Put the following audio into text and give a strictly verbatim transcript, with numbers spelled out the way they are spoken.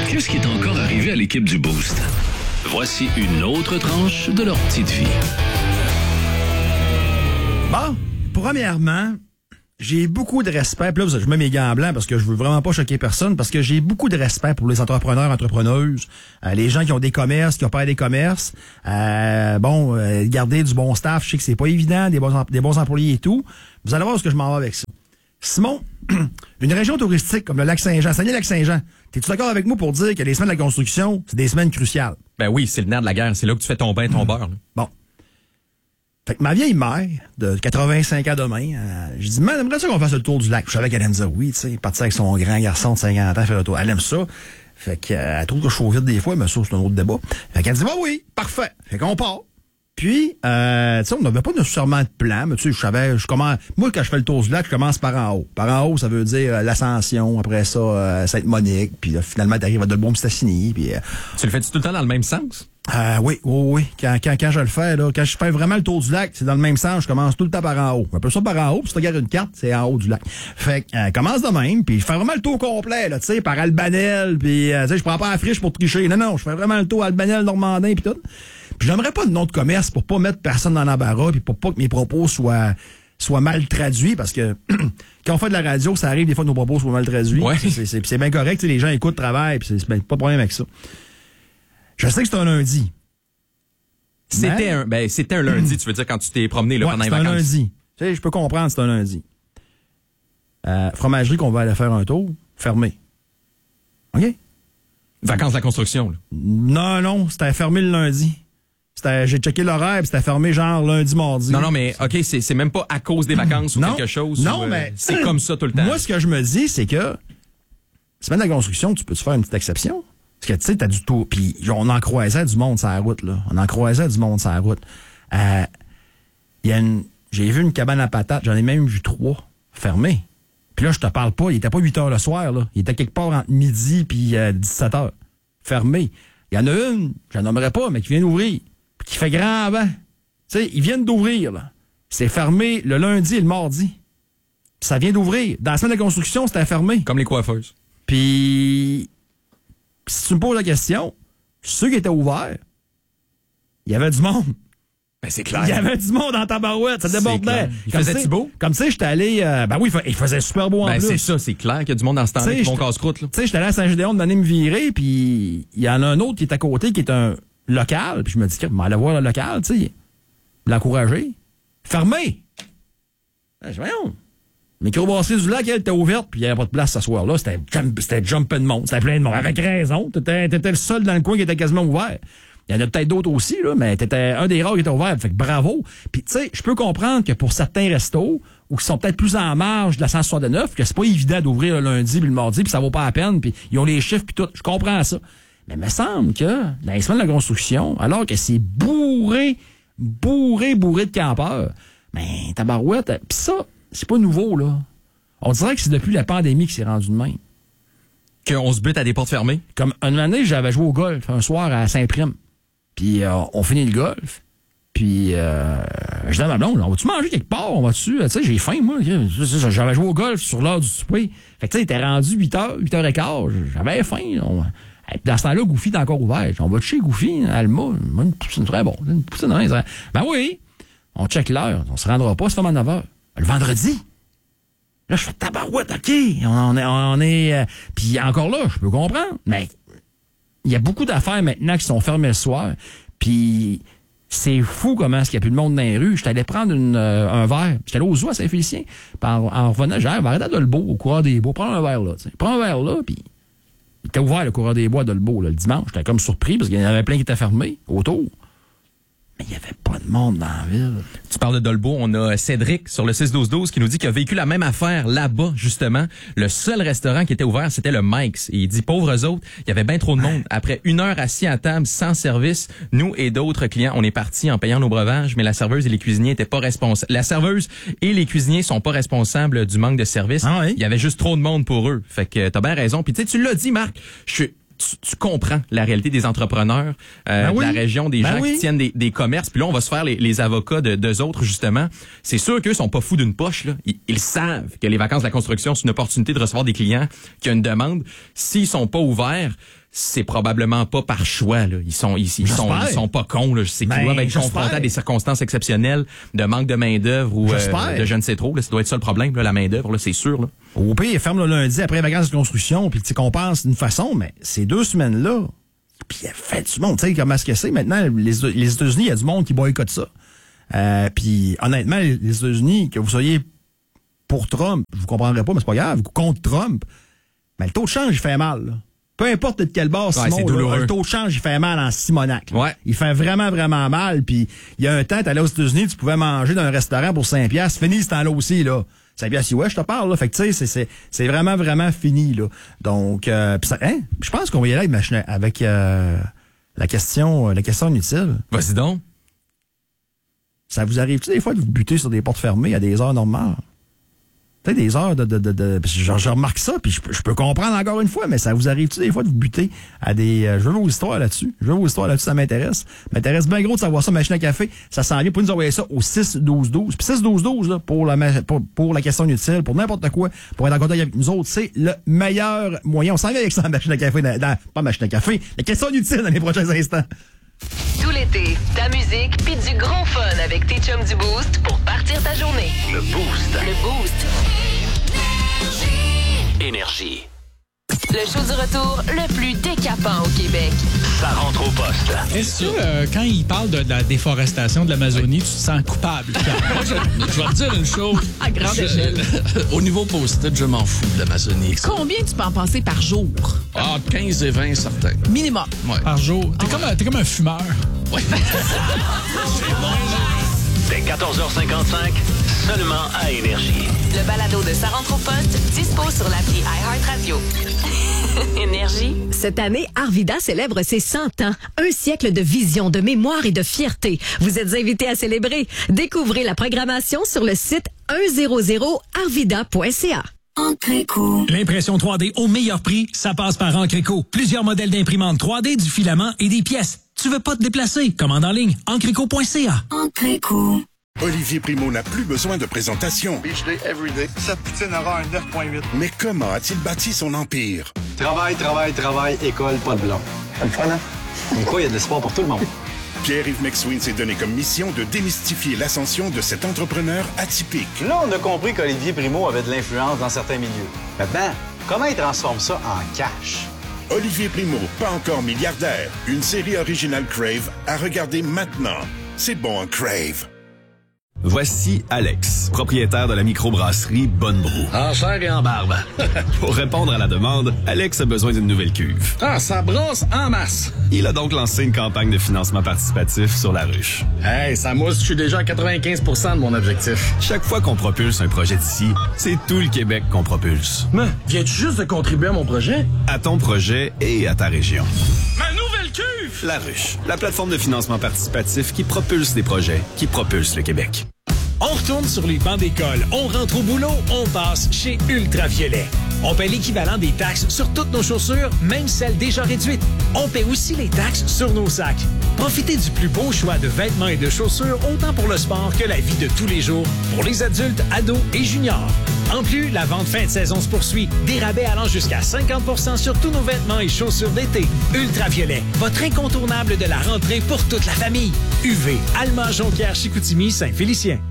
Qu'est-ce qui est encore arrivé à l'équipe du Boost? Voici une autre tranche de leur petite vie. Bon, premièrement, j'ai beaucoup de respect. Puis là, je mets mes gants blancs parce que je veux vraiment pas choquer personne, parce que j'ai beaucoup de respect pour les entrepreneurs, entrepreneuses, euh, les gens qui ont des commerces, qui opèrent des commerces. Euh, bon, euh, garder du bon staff, je sais que c'est pas évident, des bons, em- des bons employés et tout. Vous allez voir ce que je m'en vais avec ça. Simon, une région touristique comme le Lac-Saint-Jean, Saguenay-Lac-Saint-Jean, t'es-tu d'accord avec moi pour dire que les semaines de la construction, c'est des semaines cruciales? Ben oui, c'est le nerf de la guerre. C'est là que tu fais ton bain, ton beurre. Là. Bon. Fait que ma vieille mère, de quatre-vingt-cinq ans demain, euh, j'ai dit, man, j'aimerais ça qu'on fasse le tour du lac. Je savais qu'elle aime ça, oui, tu sais, partir avec son grand garçon de cinquante ans, faire le tour. Elle aime ça. Fait que, euh, elle trouve que je suis vite des fois, mais ça, c'est un autre débat. Fait qu'elle dit, bah oui, parfait. Fait qu'on part. Puis, euh, tu sais, on n'avait pas nécessairement de plan, mais tu sais, je savais, je commence, moi, quand je fais le tour du lac, je commence par en haut. Par en haut, ça veut dire euh, l'Ascension, après ça, euh, Sainte-Monique, puis là, finalement, t'arrives à Delbaume-Stassini, puis... Euh, Tu le fais-tu tout le temps dans le même sens? Euh, oui, oui, oui. Quand, quand, quand je le fais, là, quand je fais vraiment le tour du lac, c'est dans le même sens, je commence tout le temps par en haut. Un peu ça par en haut, puis si tu regardes une carte, c'est en haut du lac. Fait que, euh, commence de même, puis je fais vraiment le tour complet, là, tu sais, par Albanel, puis, euh, tu sais, je prends pas la friche pour tricher. Non, non, je fais vraiment le tour Albanel, Normandin, puis tout. Puis j'aimerais pas de nom de commerce pour pas mettre personne dans l'embarras, puis pour pas que mes propos soient, soient mal traduits, parce que quand on fait de la radio, ça arrive des fois que nos propos soient mal traduits. Ouais. C'est, c'est, c'est bien correct, tu sais, les gens écoutent, travaillent, puis c'est, c'est ben, pas de problème avec ça. Je sais que c'est un lundi. C'était Mais- un, ben, c'était un lundi, tu veux dire, quand tu t'es promené là, Ouais, pendant les c'est un vacances. lundi. Tu sais, je peux comprendre, c'est un lundi. Euh, fromagerie qu'on va aller faire un tour, fermé. OK? Vacances de la construction. Là. Non, non, c'était fermé le lundi. C'était, j'ai checké l'horaire, puis c'était fermé genre lundi, mardi. Non, non, mais OK, c'est, c'est même pas à cause des vacances ou Non. quelque chose. Non, ou, euh, mais- c'est comme ça tout le temps. Moi, ce que je me dis, c'est que semaine de la construction, tu peux-tu faire une petite exception? Parce que, tu sais, t'as du tout. Puis, on en croisait du monde sur la route, là. On en croisait du monde sur la route. Euh, il y a une, j'ai vu une cabane à patates, j'en ai même vu trois fermées. Puis là, je te parle pas, il était pas huit heures le soir, là. Il était quelque part entre midi puis euh, dix-sept heures. Fermé. Il y en a une, je la nommerai pas, mais qui vient d'ouvrir. Puis qui fait grand vent. Tu sais, ils viennent d'ouvrir, là. C'est fermé le lundi et le mardi. Puis ça vient d'ouvrir. Dans la semaine de construction, c'était fermé. Comme les coiffeuses. Puis, si tu me poses la question, ceux qui étaient ouverts, il y avait du monde. Ben, c'est Il clair. y avait du monde en tabarouette, ça C'est débordait. clair. Il Comme faisait-tu tu sais- beau? Comme tu sais, j'étais allé, euh, ben oui, il fa- il faisait super beau en Ben, plus. c'est ça, c'est clair qu'il y a du monde dans ce temps-là Tu sais, qui vont je- casse-croûte, là. Tu sais, j'étais allé à Saint-Gédéon de me virer, puis il y en a un autre qui est à côté, qui est un local, puis je me dis, je vais aller voir le local, tu sais, l'encourager. Fermé! Ben, je dis, voyons. Microbrasserie du lac, elle était ouverte, puis il n'y avait pas de place ce soir-là. C'était jump, c'était jumping de monde. C'était plein de monde. Avec raison. T'étais, t'étais le seul dans le coin qui était quasiment ouvert. Il y en a peut-être d'autres aussi, là, mais t'étais un des rares qui était ouvert. Fait que bravo. Puis, tu sais, je peux comprendre que pour certains restos, ou qui sont peut-être plus en marge de la cent soixante-neuf, que c'est pas évident d'ouvrir le lundi puis le mardi, puis ça vaut pas la peine, puis ils ont les chiffres puis tout. Je comprends ça. Mais il me semble que dans les semaines de la construction, alors que c'est bourré, bourré, bourré de campeurs, ben, tabarouette, pis ça, c'est pas nouveau, là. On dirait que c'est depuis la pandémie que c'est rendu de même. Qu'on se bute à des portes fermées. Comme une année, j'avais joué au golf un soir à Saint-Prime. Puis euh, on finit le golf. Puis euh, je dis à ma blonde, on va-tu manger quelque part? On va-tu? Tu sais, j'ai faim, moi. J'avais joué au golf sur l'heure du souper. Fait que tu sais, il était rendu huit heures, huit heures quinze. J'avais faim. On... Dans ce temps-là, Goofy était encore ouvert. On va chez Goofy, Alma, une poutine très bon. Une poutine, hein, très... Ben oui, on check l'heure. On se rendra pas, c'est comme à neuf heures. Le vendredi. Là, je fais tabarouette, OK. On est. On est euh... Puis encore là, je peux comprendre. Mais il y a beaucoup d'affaires maintenant qui sont fermées le soir. Puis c'est fou comment est-ce qu'il n'y a plus de monde dans les rues. J'étais allé prendre une, euh, un verre. J'étais allé au zoo à Saint-Félicien. Puis en, en revenant, j'ai dit, on va arrêter à Dolbeau, au coureur des bois. Prends un verre là. T'sais. Prends un verre là, puis il était ouvert le coureur des bois à Dolbeau, là, le dimanche. J'étais comme surpris parce qu'il y en avait plein qui étaient fermés autour. Mais il n'y avait pas de monde dans la ville. Tu parles de Dolbeau, on a Cédric sur le six douze douze qui nous dit qu'il a vécu la même affaire là-bas, justement. Le seul restaurant qui était ouvert, c'était le Mike's. Et il dit, pauvres autres, il y avait bien trop de monde. Après une heure assis à table, sans service, nous et d'autres clients, on est partis en payant nos breuvages, mais la serveuse et les cuisiniers étaient pas responsables. La serveuse et les cuisiniers sont pas responsables du manque de service. Ah oui? Il y avait juste trop de monde pour eux. Fait que t'as bien raison. Puis tu sais, tu l'as dit, Marc, je suis... Tu, tu comprends la réalité des entrepreneurs euh, Ben oui. de la région, des Ben gens oui. qui tiennent des, des commerces. Puis là, on va se faire les, les avocats de deux autres, justement. C'est sûr qu'eux sont pas fous d'une poche. Là. Ils, ils savent que les vacances de la construction, c'est une opportunité de recevoir des clients qui ont une demande. S'ils sont pas ouverts, c'est probablement pas par choix. Là. Ils sont, ils, ils sont, ils sont pas cons. Là. C'est qu'ils Ben, doivent être j'espère. confrontés à des circonstances exceptionnelles, de manque de main d'œuvre ou euh, de je ne sais trop. Là. Ça doit être ça le problème, là, la main d'œuvre. Là, c'est sûr. Là. Au pire, ferme le lundi après les vacances de construction, puis tu compenses d'une façon, mais ces deux semaines-là, puis il y a fait du monde. Tu sais comment est-ce que c'est maintenant? Les, les États-Unis, il y a du monde qui boycotte ça. Euh, puis honnêtement, les États-Unis, que vous soyez pour Trump, je vous comprendrais pas, mais c'est pas grave, contre Trump, mais le taux de change, il fait mal. Là. Peu importe de quel bord, Simon, ouais, là, le taux de change, il fait mal en Simonac. Ouais. Il fait vraiment, vraiment mal. Puis il y a un temps, t'allais aux États-Unis, tu pouvais manger dans un restaurant pour cinq piastres. Fini ce temps-là aussi, là. cinq piastres, ouais, je te parle, là. Fait que, tu sais, c'est, c'est, c'est vraiment, vraiment fini, là. Donc, euh, pis ça, hein, je pense qu'on va y aller avec, avec euh, la question, la question inutile. Vas-y donc. Ça vous arrive-tu des fois de vous buter sur des portes fermées à des heures normales? Tu sais, des heures de... de, de, de je, je remarque ça, puis je, je peux comprendre encore une fois, mais ça vous arrive-tu des fois de vous buter à des... Euh, je veux vos histoires là-dessus. Je veux vos histoires là-dessus, ça m'intéresse. M'intéresse bien gros de savoir ça, machine à café. Ça s'en vient pour nous envoyer ça au six douze douze. Puis six douze douze, là, pour la, pour, pour la question inutile, pour n'importe quoi, pour être en contact avec nous autres, c'est le meilleur moyen. On s'en vient avec ça, la machine à café, dans, dans, pas machine à café, la question inutile dans les prochains instants. Tout l'été, ta musique pis du gros fun avec tes chums du Boost pour partir ta journée. Le Boost. Le Boost. Énergie. Le show du retour le plus décapant au Québec. Ça rentre au poste. Est-ce que euh, quand il parle de, de la déforestation de l'Amazonie, tu te sens coupable? Moi, je, je vais te dire une chose. À grande Je- échelle. Au niveau post-it, je m'en fous de l'Amazonie. Combien tu peux en passer par jour? Ah, quinze et vingt, certains. Minimum. Ouais. Par jour. T'es comme, un- t'es comme un fumeur. Ouais. Dès quatorze heures cinquante-cinq, seulement à Énergie. Le balado de Sa rentre au poste, dispo sur l'appli iHeartRadio. Énergie. Cette année, Arvida célèbre ses cent ans. Un siècle de vision, de mémoire et de fierté. Vous êtes invités à célébrer. Découvrez la programmation sur le site cent arvida point c a. L'impression trois D au meilleur prix, ça passe par Encreco. Plusieurs modèles d'imprimantes trois D, du filament et des pièces. Tu veux pas te déplacer? Commande en ligne. encreco point c a. Olivier Primo n'a plus besoin de présentation. Beach day, everyday. Sa poutine aura un neuf virgule huit. Mais comment a-t-il bâti son empire? Travail, travail, travail, école, pas de blanc. C'est le fun, hein? Comme quoi, il y a de l'espoir pour tout le monde. Pierre-Yves McSween s'est donné comme mission de démystifier l'ascension de cet entrepreneur atypique. Là, on a compris qu'Olivier Primo avait de l'influence dans certains milieux. Maintenant, comment il transforme ça en cash? Olivier Primo, pas encore milliardaire. Une série originale Crave à regarder maintenant. C'est bon, Crave. Voici Alex, propriétaire de la microbrasserie Bonne Brou. En chair et en barbe. Pour répondre à la demande, Alex a besoin d'une nouvelle cuve. Ah, ça brosse en masse. Il a donc lancé une campagne de financement participatif sur la ruche. Hey, ça mousse, je suis déjà à quatre-vingt-quinze pour cent de mon objectif. Chaque fois qu'on propulse un projet d'ici, c'est tout le Québec qu'on propulse. Mais, viens-tu juste de contribuer à mon projet? À ton projet et à ta région. Ma nouvelle cuve! La ruche, la plateforme de financement participatif qui propulse des projets, qui propulse le Québec. On retourne sur les bancs d'école. On rentre au boulot, on passe chez Ultraviolet. On paie l'équivalent des taxes sur toutes nos chaussures, même celles déjà réduites. On paie aussi les taxes sur nos sacs. Profitez du plus beau choix de vêtements et de chaussures, autant pour le sport que la vie de tous les jours, pour les adultes, ados et juniors. En plus, la vente fin de saison se poursuit. Des rabais allant jusqu'à cinquante pour cent sur tous nos vêtements et chaussures d'été. Ultraviolet, votre incontournable de la rentrée pour toute la famille. U V, Alma, Jonquière, Chicoutimi, Saint-Félicien.